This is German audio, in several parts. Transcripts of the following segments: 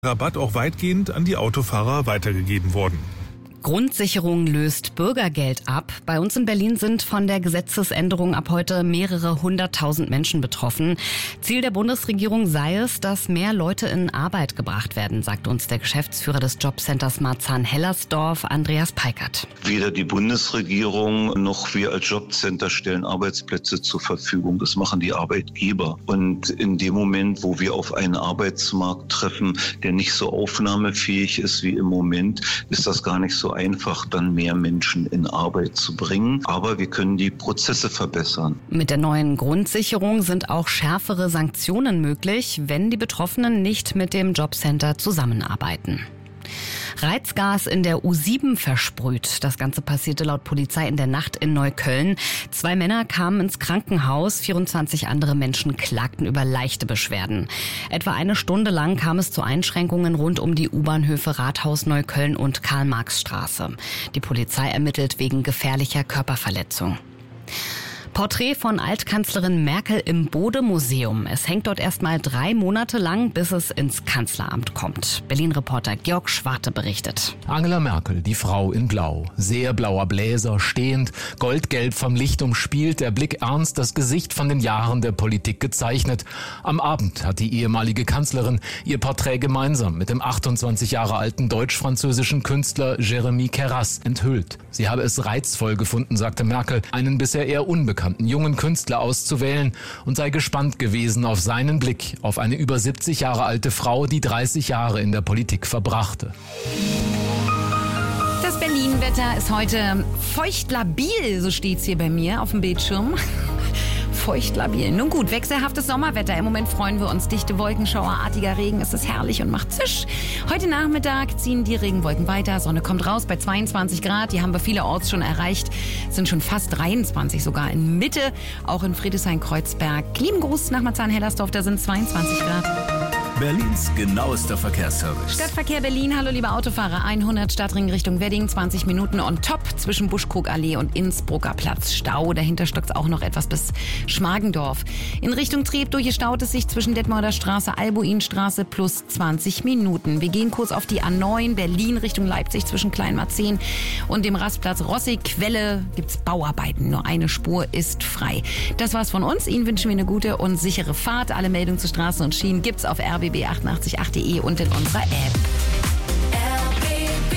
Rabatt auch weitgehend an die Autofahrer weitergegeben worden. Grundsicherung löst Bürgergeld ab. Bei uns in Berlin sind von der Gesetzesänderung ab heute mehrere 100.000 Menschen betroffen. Ziel der Bundesregierung sei es, dass mehr Leute in Arbeit gebracht werden, sagt uns der Geschäftsführer des Jobcenters Marzahn-Hellersdorf, Andreas Peikert. Weder die Bundesregierung noch wir als Jobcenter stellen Arbeitsplätze zur Verfügung. Das machen die Arbeitgeber. Und in dem Moment, wo wir auf einen Arbeitsmarkt treffen, der nicht so aufnahmefähig ist wie im Moment, ist das gar nicht so einfach, dann mehr Menschen in Arbeit zu bringen. Aber wir können die Prozesse verbessern. Mit der neuen Grundsicherung sind auch schärfere Sanktionen möglich, wenn die Betroffenen nicht mit dem Jobcenter zusammenarbeiten. Reizgas in der U7 versprüht. Das Ganze passierte laut Polizei in der Nacht in Neukölln. 2 Männer kamen ins Krankenhaus, 24 andere Menschen klagten über leichte Beschwerden. Etwa eine Stunde lang kam es zu Einschränkungen rund um die U-Bahnhöfe Rathaus Neukölln und Karl-Marx-Straße. Die Polizei ermittelt wegen gefährlicher Körperverletzung. Porträt von Altkanzlerin Merkel im Bode-Museum. Es hängt dort erstmal 3 Monate lang, bis es ins Kanzleramt kommt. Berlin-Reporter Georg Schwarte berichtet. Angela Merkel, die Frau in Blau. Sehr blauer Bläser, stehend, goldgelb vom Licht umspielt, der Blick ernst, das Gesicht von den Jahren der Politik gezeichnet. Am Abend hat die ehemalige Kanzlerin ihr Porträt gemeinsam mit dem 28 Jahre alten deutsch-französischen Künstler Jérémy Queyras enthüllt. Sie habe es reizvoll gefunden, sagte Merkel, einen bisher eher unbekannten jungen Künstler auszuwählen und sei gespannt gewesen auf seinen Blick auf eine über 70 Jahre alte Frau, die 30 Jahre in der Politik verbrachte. Das Berlin-Wetter ist heute feucht labil, so steht's hier bei mir auf dem Bildschirm. Feucht labil. Nun gut, wechselhaftes Sommerwetter. Im Moment freuen wir uns. Dichte Wolkenschauerartiger Regen. Es ist herrlich und macht Zisch. Heute Nachmittag ziehen die Regenwolken weiter. Sonne kommt raus bei 22 Grad. Die haben wir vielerorts schon erreicht. Es sind schon fast 23 sogar in Mitte. Auch in Friedrichshain-Kreuzberg. Lieben Gruß nach Marzahn-Hellersdorf. Da sind 22 Grad. Berlins genauester Verkehrsservice. Stadtverkehr Berlin, hallo liebe Autofahrer, 100 Stadtring Richtung Wedding, 20 Minuten on top zwischen Buschkrugallee und Innsbrucker Platz. Stau, dahinter stockt auch noch etwas bis Schmargendorf. In Richtung Treptow, hier staut es sich zwischen Detmolder Straße, Albuinstraße plus 20 Minuten. Wir gehen kurz auf die A9 Berlin Richtung Leipzig zwischen Kleinmarzahn und dem Rastplatz Rossig-Quelle gibt's Bauarbeiten. Nur eine Spur ist frei. Das war's von uns. Ihnen wünschen wir eine gute und sichere Fahrt. Alle Meldungen zu Straßen und Schienen gibt's auf rbb888.de und in unserer App. RBB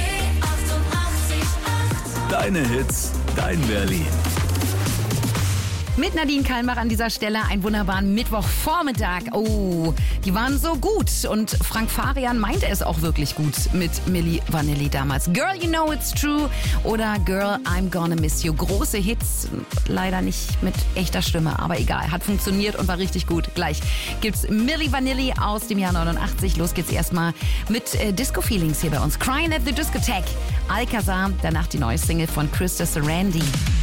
888. Deine Hits, dein Berlin. Mit Nadine Kalmbach an dieser Stelle einen wunderbaren Mittwochvormittag. Oh, die waren so gut. Und Frank Farian meinte es auch wirklich gut mit Milli Vanilli damals. Girl, you know it's true oder Girl, I'm gonna miss you. Große Hits, leider nicht mit echter Stimme, aber egal. Hat funktioniert und war richtig gut. Gleich gibt's Milli Vanilli aus dem Jahr 89. Los geht's erstmal mit Disco-Feelings hier bei uns. Crying at the Discotheque. Alcazar, danach die neue Single von Krista Sarandon.